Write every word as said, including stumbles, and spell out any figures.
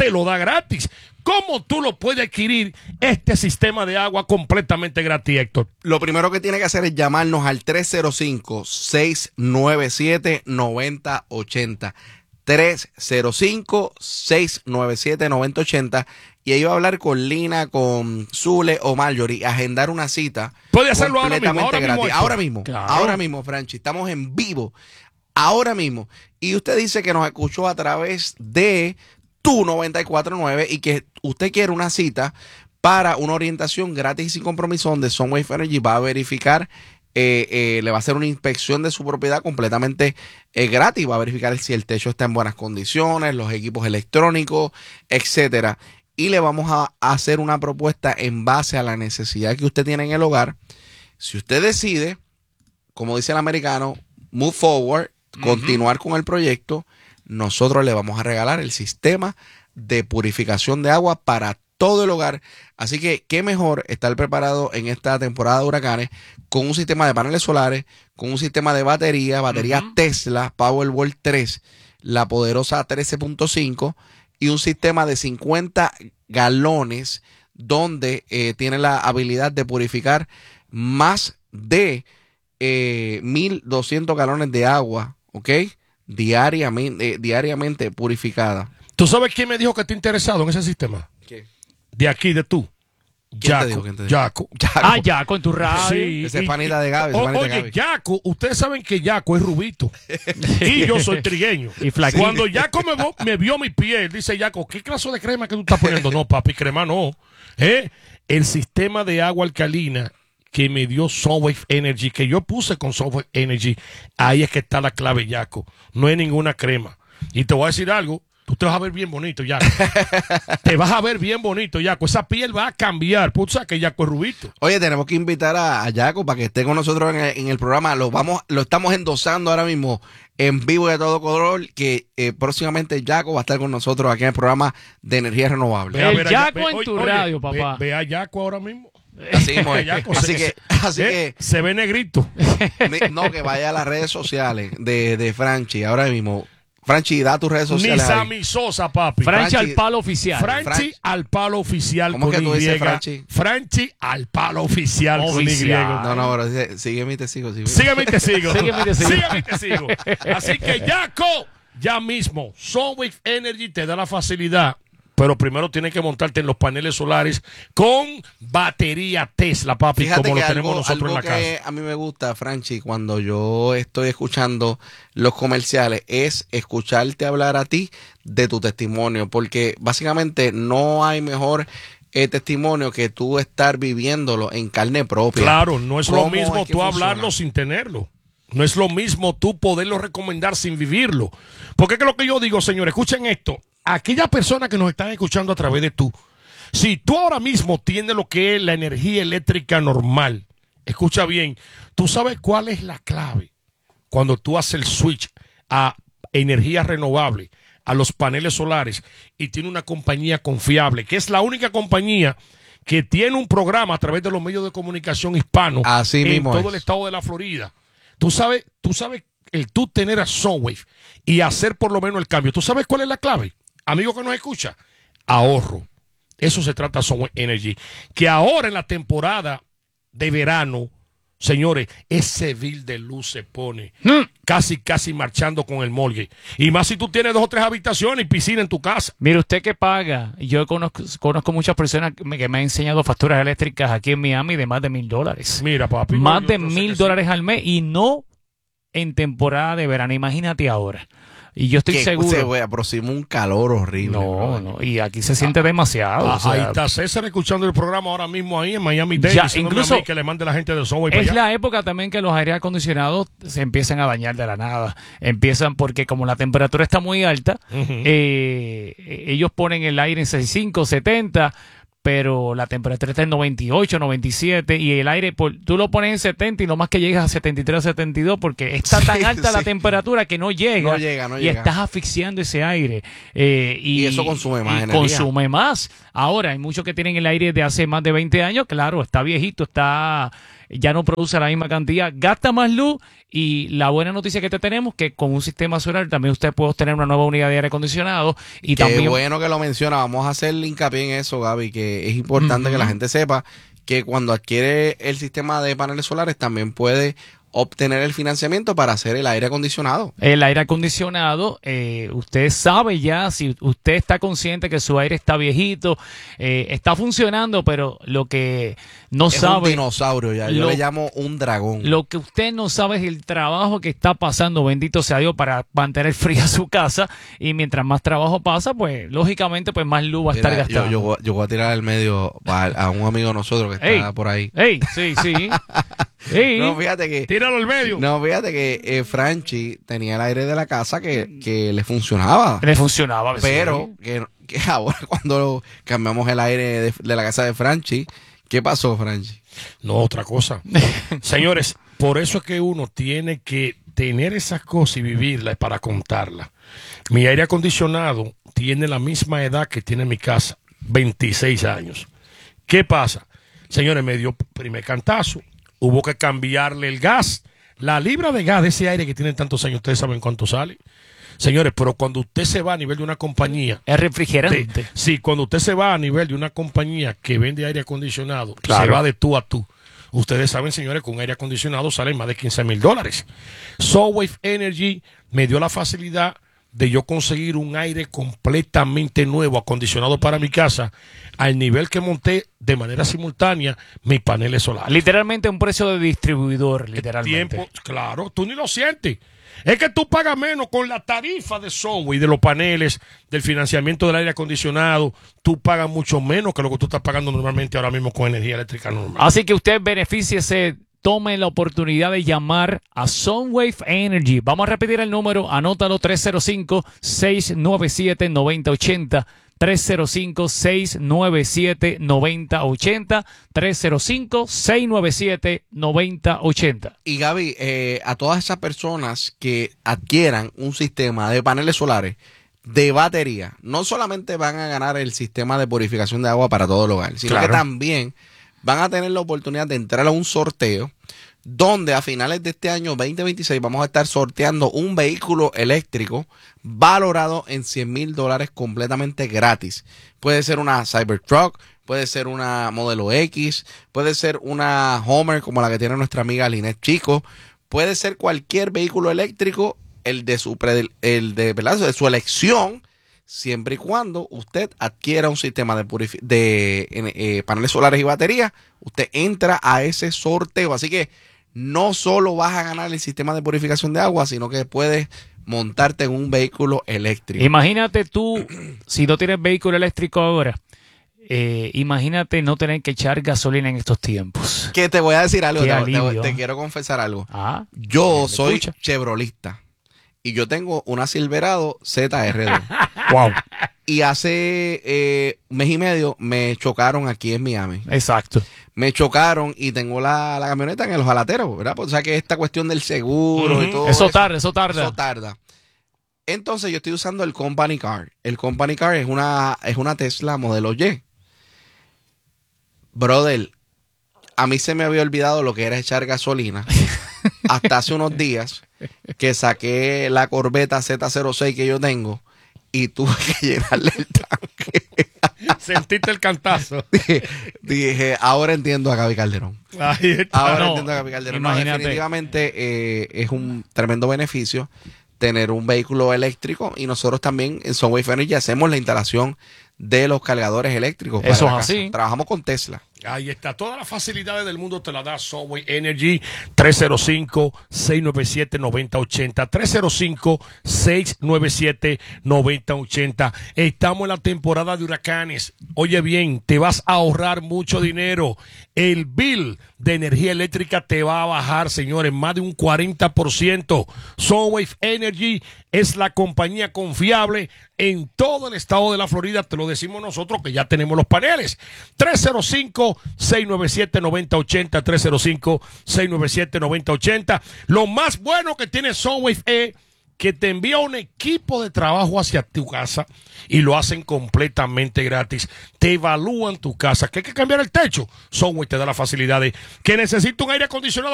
te lo da gratis. ¿Cómo tú lo puedes adquirir este sistema de agua completamente gratis, Héctor? Lo primero que tiene que hacer es llamarnos al tres cero cinco, seis nueve siete, nueve cero ocho cero. tres cero cinco, seis nueve siete, nueve cero ocho cero. Y ahí va a hablar con Lina, con Zule o Marjorie, agendar una cita. Puede hacerlo ahora completamente mismo. Ahora gratis. mismo, ahora mismo, claro. ahora mismo, Franchi. Estamos en vivo. Ahora mismo. Y usted dice que nos escuchó a través de Tu noventa y cuatro punto nueve y que usted quiere una cita para una orientación gratis y sin compromiso donde Sunwave Energy va a verificar, eh, eh, le va a hacer una inspección de su propiedad completamente eh, gratis, va a verificar si el techo está en buenas condiciones, los equipos electrónicos, etcétera. Y le vamos a hacer una propuesta en base a la necesidad que usted tiene en el hogar. Si usted decide, como dice el americano, move forward, uh-huh. continuar con el proyecto, nosotros le vamos a regalar el sistema de purificación de agua para todo el hogar. Así que qué mejor estar preparado en esta temporada de huracanes con un sistema de paneles solares, con un sistema de batería, batería uh-huh. Tesla Powerwall tres, la poderosa trece punto cinco y un sistema de cincuenta galones donde eh, tiene la habilidad de purificar más de eh, mil doscientos galones de agua, ¿ok? Diariamente, eh, diariamente purificada. ¿Tú sabes quién me dijo que está interesado en ese sistema? ¿Qué? De aquí, de tú. Yaco. Yaco. Ah, Yaco en tu radio. Sí, ese es panita de Gaby. O, panita oye, de Gaby. Yaco, ustedes saben que Yaco es rubito. Y yo soy trigueño. Y flaquito. Cuando Yaco me, me vio mi piel, dice Yaco, ¿qué clase de crema que tú estás poniendo? No, papi, crema no. ¿Eh? El sistema de agua alcalina que me dio Sunwave Energy, que yo puse con Sunwave Energy, ahí es que está la clave, Yaco. No hay ninguna crema. Y te voy a decir algo. Tú te vas a ver bien bonito, Yaco. Te vas a ver bien bonito, Yaco. Esa piel va a cambiar. Pues sabes que Yaco es rubito. Oye, tenemos que invitar a, a Yaco para que esté con nosotros en el, en el programa. Lo vamos, lo estamos endosando ahora mismo en vivo de todo color, que eh, próximamente Yaco va a estar con nosotros aquí en el programa de energía renovable. Ve a El ver a Yaco ve, en oye, tu oye, radio, papá. Ve, ve a Yaco ahora mismo. Así, mismo es. Yaco, así se, que, así eh, que se ve negrito. no, que vaya a las redes sociales de, de Franchi ahora mismo. Franchi, da tus redes sociales. Ni ahí. Sammy Sosa, papi. Franchi al Franchi- palo oficial. Franchi Franchi. al palo oficial. ¿Cómo con que tú Y. dices, Franchi? Franchi al palo oficial, Oficial. con Y. No, no, pero dice, sígueme y te sigo. sígueme. Sígueme y te sigo. Sígueme y te sigo. Sígueme y te sigo. Así que, Yaco, ya mismo, Sunwave Energy te da la facilidad, pero primero tienes que montarte en los paneles solares con batería Tesla, papi, Fíjate como que lo tenemos algo, nosotros algo en la que casa. a mí me gusta, Franchi, cuando yo estoy escuchando los comerciales, es escucharte hablar a ti de tu testimonio, porque básicamente no hay mejor eh, testimonio que tú estar viviéndolo en carne propia. Claro, no es lo ¿Cómo mismo es que tú funciona? hablarlo sin tenerlo. No es lo mismo tú poderlo recomendar sin vivirlo. Porque es que lo que yo digo, señores, escuchen esto. Aquellas personas que nos están escuchando a través de tú, si tú ahora mismo tienes lo que es la energía eléctrica normal, escucha bien, tú sabes cuál es la clave cuando tú haces el switch a energía renovable, a los paneles solares, y tiene una compañía confiable, que es la única compañía que tiene un programa a través de los medios de comunicación hispanos Así en mismo todo es. el estado de la Florida. Tú sabes, tú sabes el tú tener a Sunwave y hacer por lo menos el cambio. ¿Tú sabes cuál es la clave? Amigo que nos escucha, ahorro. Eso se trata de Sunwave Energy. Que ahora en la temporada de verano, señores, ese bill de luz se pone Mm. casi, casi marchando con el mortgage. Y más si tú tienes dos o tres habitaciones y piscina en tu casa. Mire, usted que paga. Yo conozco, conozco muchas personas que me, que me han enseñado facturas eléctricas aquí en Miami de más de mil dólares. Mira, papi. Más yo- de yo sé mil que sí. dólares al mes y no en temporada de verano. Imagínate ahora. Y yo estoy Que seguro. se ve, aproxima un calor horrible. No, brother. no. Y aquí se siente demasiado. Ah, o sea, ahí está César escuchando el programa ahora mismo ahí en Miami Dade. Ya, diciéndome incluso- a mí que le mande la gente de Sunwave para es allá. la época también que los aire acondicionados se empiezan a dañar de la nada. Empiezan porque como la temperatura está muy alta, Ujú. eh, ellos ponen el aire en sesenta y cinco, setenta, pero la temperatura está en noventa y ocho, noventa y siete y el aire, por, tú lo pones en setenta y no más que llegas a setenta y tres, setenta y dos porque está tan Sí, alta la sí. temperatura que no llega, No llega, no y llega. estás asfixiando ese aire. eh, y, Y eso consume más y energía. Consume más. Ahora, hay muchos que tienen el aire de hace más de veinte años, claro, está viejito, está ya no produce la misma cantidad, gasta más luz. Y la buena noticia que te tenemos que con un sistema solar también usted puede obtener una nueva unidad de aire acondicionado. Y Qué también bueno que lo menciona. Vamos a hacer hincapié en eso, Gaby, que es importante Ujú. que la gente sepa que cuando adquiere el sistema de paneles solares también puede obtener el financiamiento para hacer el aire acondicionado. el aire acondicionado, eh, usted sabe ya, si usted está consciente que su aire está viejito, eh, está funcionando, pero lo que no es un sabe, dinosaurio ya. Yo lo- le llamo un dragón. lo que usted no sabe es el trabajo que está pasando, bendito sea Dios, para mantener fría su casa. Y mientras más trabajo pasa, pues lógicamente pues más luz va a Mira, estar yo, gastando. yo, voy- yo voy a tirar al medio a, a un amigo de nosotros que está Ey. por ahí. Ey, sí, sí. Sí. No, fíjate que Tíralo al medio. No, fíjate que eh, Franchi tenía el aire de la casa que, que le funcionaba. Le funcionaba. sí. Pero que, que ahora cuando cambiamos el aire de, de la casa de Franchi, ¿qué pasó, Franchi? No, otra cosa. Señores, por eso es que uno tiene que tener esas cosas y vivirlas para contarlas. Mi aire acondicionado tiene la misma edad que tiene mi casa, veintiséis años. ¿Qué pasa? Señores, me dio primer cantazo. Hubo que cambiarle el gas. La libra de gas de ese aire que tiene tantos años, ¿ustedes saben cuánto sale? Señores, pero cuando usted se va a nivel de una compañía, Es refrigerante. de- sí, cuando usted se va a nivel de una compañía que vende aire acondicionado, Claro. se va de tú a tú. Ustedes saben, señores, que un aire acondicionado sale más de quince mil dólares. Soulwave Energy me dio la facilidad de yo conseguir un aire completamente nuevo, acondicionado para mi casa, al nivel que monté de manera simultánea mis paneles solares. Literalmente un precio de distribuidor, literalmente. Tiempo, claro, tú ni lo sientes. Es que tú pagas menos con la tarifa de Sunway, de los paneles, del financiamiento del aire acondicionado. Tú pagas mucho menos que lo que tú estás pagando normalmente ahora mismo con energía eléctrica normal. Así que usted benefíciese, tome la oportunidad de llamar a Sunwave Energy. Vamos a repetir el número, anótalo: tres cero cinco, seis nueve siete, nueve cero ocho cero. tres cero cinco, seis nueve siete, nueve cero ocho cero. tres cero cinco, seis nueve siete, nueve cero ocho cero. Y Gaby, eh, a todas esas personas que adquieran un sistema de paneles solares de batería, no solamente van a ganar el sistema de purificación de agua para todo el hogar, sino Claro. que también van a tener la oportunidad de entrar a un sorteo donde a finales de este año veinte veintiséis vamos a estar sorteando un vehículo eléctrico valorado en cien mil dólares completamente gratis. Puede ser una Cybertruck, puede ser una Modelo X, puede ser una Homer como la que tiene nuestra amiga Linet Chico, puede ser cualquier vehículo eléctrico, el de su, predel- el de, ¿verdad? de su elección, siempre y cuando usted adquiera un sistema de, purifi- de eh, paneles solares y baterías, usted entra a ese sorteo. Así que no solo vas a ganar el sistema de purificación de agua, sino que puedes montarte en un vehículo eléctrico. Imagínate tú, si no tienes vehículo eléctrico ahora, eh, imagínate no tener que echar gasolina en estos tiempos. Que te voy a decir algo, Qué te, alivio. te- te quiero confesar algo. Ah, Yo ¿me soy escucha? chevrolista y yo tengo una Silverado Z R dos. Wow. Y hace eh, un mes y medio me chocaron aquí en Miami. Exacto. Me chocaron y tengo la, la camioneta en el ojalatero, ¿verdad? Pues, o sea que esta cuestión del seguro y Ujú. todo Eso tarda, eso tarda. Eso tarda. Entonces yo estoy usando el Company Car. El Company Car es una, es una Tesla modelo Y. Brother, a mí se me había olvidado lo que era echar gasolina. Hasta hace unos días que saqué la Corvette Z cero seis que yo tengo y tuve que llenarle el tanque. Sentiste el cantazo. dije, dije, ahora entiendo a Gaby Calderón. Ahí está. Ahora No, entiendo a Gaby Calderón. No, imagínate. definitivamente eh, es un tremendo beneficio tener un vehículo eléctrico y nosotros también en Sunwave Energy hacemos la instalación de los cargadores eléctricos. para Eso la es casa. así. Trabajamos con Tesla. Ahí está. Todas las facilidades del mundo te las da Sunway Energy. tres cero cinco, seis nueve siete, nueve cero ocho cero. tres cero cinco, seis nueve siete, nueve cero ocho cero. Estamos en la temporada de huracanes. Oye bien, te vas a ahorrar mucho dinero. El bill de energía eléctrica te va a bajar, señores, más de un cuarenta por ciento. Sunwave Energy es la compañía confiable en todo el estado de la Florida. Te lo decimos nosotros que ya tenemos los paneles. tres cero cinco, seis nueve siete, nueve cero ocho cero. tres cero cinco, seis nueve siete, nueve cero ocho cero. Lo más bueno que tiene Sunwave es que te envía un equipo de trabajo hacia tu casa y lo hacen completamente gratis. Te evalúan tu casa. ¿Que hay que cambiar el techo? Someway te da la facilidad de que necesita un aire acondicionado.